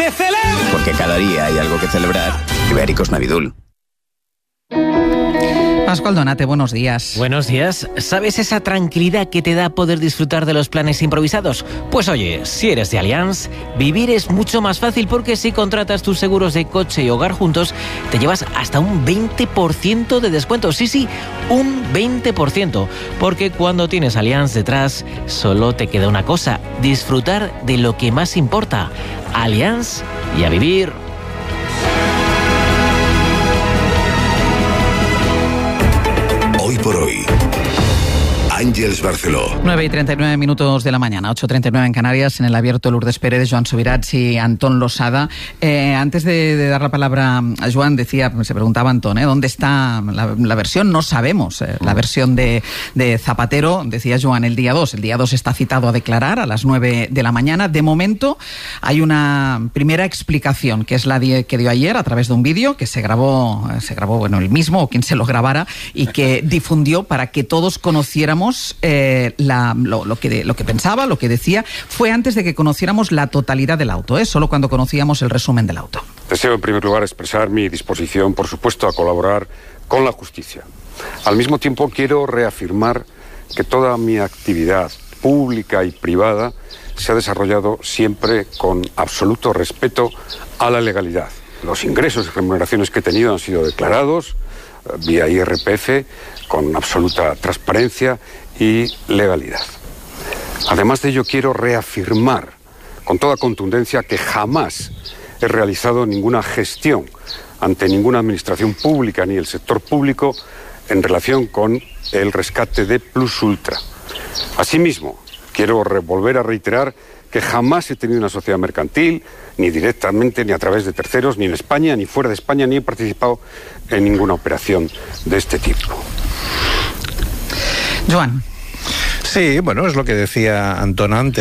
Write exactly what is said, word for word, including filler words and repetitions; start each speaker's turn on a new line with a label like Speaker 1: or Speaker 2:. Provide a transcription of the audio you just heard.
Speaker 1: que celebren.
Speaker 2: Porque cada día hay algo que celebrar. Ibéricos Navidul.
Speaker 3: Pascual Donate, buenos días.
Speaker 4: Buenos días. ¿Sabes esa tranquilidad que te da poder disfrutar de los planes improvisados? Pues oye, si eres de Allianz, vivir es mucho más fácil porque si contratas tus seguros de coche y hogar juntos, te llevas hasta un veinte por ciento de descuento. Sí, sí, un veinte por ciento. Porque cuando tienes Allianz detrás, solo te queda una cosa: disfrutar de lo que más importa. Allianz y a vivir.
Speaker 5: Hoy por hoy, Àngels Barceló.
Speaker 3: nueve y treinta y nueve minutos de la mañana, ocho y treinta y nueve en Canarias, en el abierto Lourdes Pérez, Joan Subirats y Antón Losada. Eh, antes de, de dar la palabra a Joan, decía, se preguntaba Antón, ¿eh? ¿dónde está la, la versión? No sabemos. Eh, la versión de, de Zapatero, decía Joan, el día dos. El día dos está citado a declarar a las nueve de la mañana. De momento, hay una primera explicación, que es la die, que dio ayer a través de un vídeo que se grabó, se grabó, bueno, él mismo o quien se lo grabara, y que difundió para que todos conociéramos Eh, la, lo, lo, que de, lo que pensaba, lo que decía. Fue antes de que conociéramos la totalidad del auto, ¿eh? Solo cuando conocíamos el resumen del auto.
Speaker 6: Deseo en primer lugar expresar mi disposición, por supuesto, a colaborar con la justicia. Al mismo tiempo quiero reafirmar que toda mi actividad pública y privada se ha desarrollado siempre con absoluto respeto a la legalidad. Los ingresos y remuneraciones que he tenido han sido declarados vía I R P F con absoluta transparencia y legalidad. Además de ello, quiero reafirmar con toda contundencia que jamás he realizado ninguna gestión ante ninguna administración pública ni el sector público en relación con el rescate de Plus Ultra. Asimismo, quiero volver a reiterar que jamás he tenido una sociedad mercantil, ni directamente, ni a través de terceros, ni en España, ni fuera de España, ni he participado en ninguna operación de este tipo.
Speaker 3: Joan.
Speaker 7: Sí, bueno, es lo que decía Antón antes.